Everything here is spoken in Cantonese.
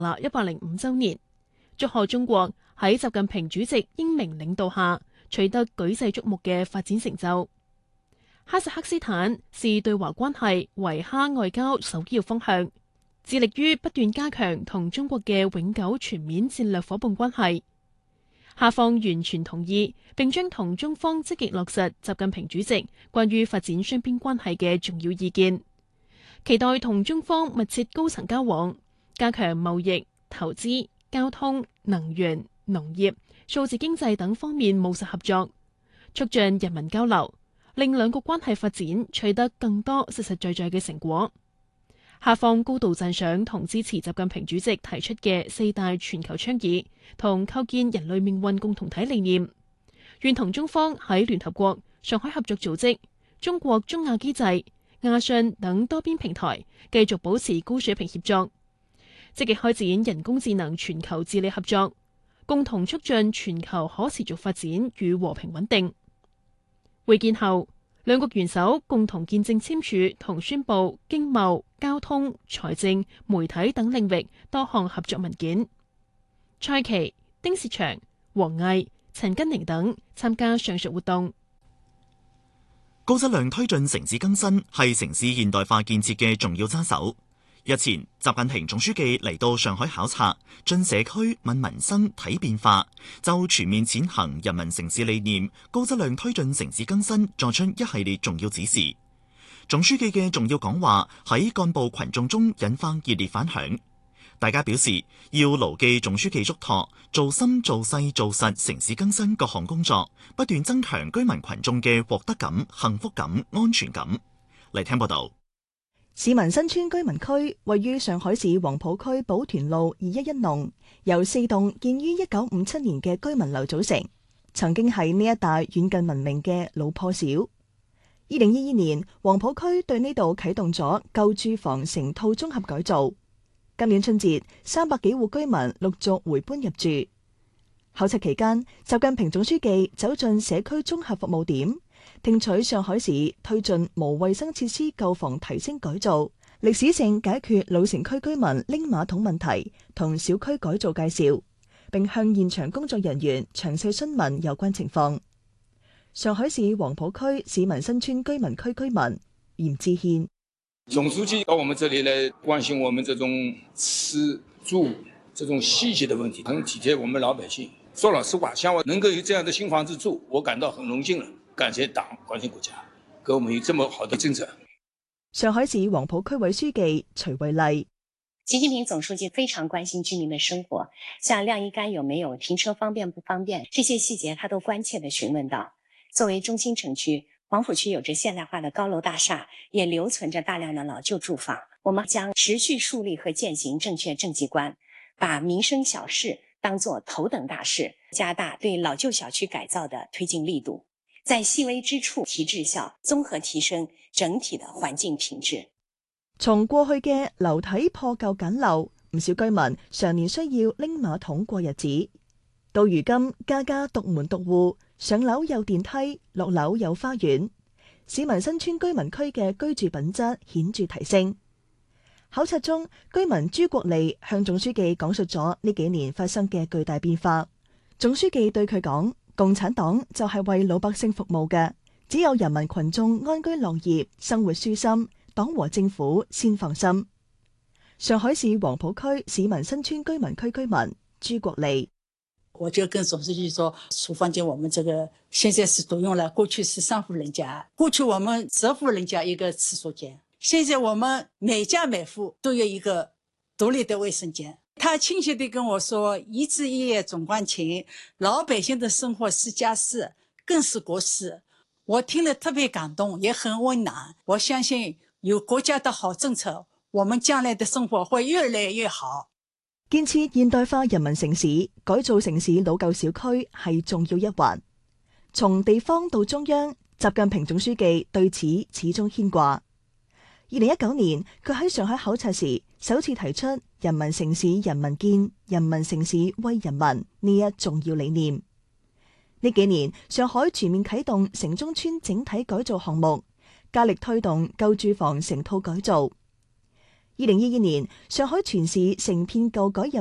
105週年，祝賀中國喺習近平主席英明領導下取得舉世矚目嘅發展成就。哈薩克斯坦視對華關係為哈外交首要方向，致力於不斷加強同中國嘅永久全面戰略夥伴關係。哈方完全同意，並將同中方積極落實習近平主席關於發展雙邊關係嘅重要意見，期待同中方密切高層交往，加強貿易、投資、交通、能源、農業、數字經濟等方面務實合作，促進人民交流，令兩國關係發展取得更多實實在在嘅成果。哈方高度讚賞同支持習近平主席提出嘅4大全球倡議同構建人類命運共同體理念，願同中方喺聯合國、上海合作組織、中國中亞機制、亞信等多邊平台繼續保持高水平協作，積極開展人工智能全球治理合作，共同促進全球可持續發展與和平穩定。會見後，兩國元首共同見證簽署同宣布經貿、交通、財政、媒體等領域多項合作文件。蔡奇、丁薛祥、王毅、陳根寧等參加上述活動。 高質量推進城市更新係城市現代化建設嘅重要揸手。日前，習近平總書記嚟到上海考察，進社區問民生睇變化，就全面踐行人民城市理念、高質量推進城市更新作出一系列重要指示。總書記嘅重要講話喺幹部群眾中引發熱烈反響，大家表示要牢記總書記囑託，做深做細做實城市更新各項工作，不斷增強居民群眾嘅獲得感、幸福感、安全感。嚟聽報道。 市民新村居民區位於上海市黃浦區寶團路211弄，由4棟建於1957年嘅居民樓組成，曾經係呢一帶遠近聞名嘅老破小。2022年，黃浦區對呢度啟動咗舊住房成套綜合改造。今年春節，300幾戶居民陸續回搬入住。考察期間，習近平總書記走進社區綜合服務點，聽取上海市推進無衛生設施舊房提升改造、歷史性解決老城區居民拎馬桶問題同小區改造介紹，並向現場工作人員詳細詢問有關情況。上海市黃浦區市民新村居民區居民嚴志憲： 總書記到我們這裡來關心我們這種吃住這種細節的問題，很體貼我們老百姓。說老實話，像我能夠有這樣的新房子住，我感到很榮幸了。感謝黨，關心國家，給我們有這麼好的政策。 上海市黃浦區委書記徐惠麗： 習近平總書記非常關心居民的生活，像晾衣杆有沒有、停車方便不方便，這些細節他都關切地詢問到。作為中心城區，黃浦區有着現代化的高樓大廈，也留存着大量的老舊住房。我們將持續樹立和踐行正確政績觀，把民生小事當作頭等大事，加大對老舊小區改造的推進力度，在細微之處提質效，綜合提升整體的環境品質。 從過去嘅樓體破舊簡陋，唔少居民常年需要拎馬桶過日子，到如今家家獨門獨戶，上樓有電梯，落樓有花園，市民新村居民區嘅居住品質顯著提升。考察中，居民朱國利向總書記講述咗呢幾年發生嘅巨大變化。總書記對佢講：共產黨就係為老百姓服務嘅，只有人民群眾安居樂業、生活舒心，黨和政府先放心。上海市黃浦區市民新村居民區居民朱國利： 我就跟總書記說，廚房間我們這個現在是獨用了，過去是3戶人家，過去我們10戶人家一個廁所間，現在我們每家每戶都有一個獨立的衛生間。他清晰地跟我說，一枝一葉總關情，老百姓的生活是家事，更是國事。我聽了特別感動，也很溫暖。我相信有國家的好政策，我們將來的生活會越來越好。 建設現代化人民城市，改造城市老舊小區係重要一環。從地方到中央，習近平總書記對此始終牽掛。2019年，佢喺上海考察時，首次提出人民城市人民建、人民城市為人民呢一重要理念。呢幾年，上海全面啟動城中村整體改造項目，加力推動舊住房成套改造。 2022年，上海全市成片舊改任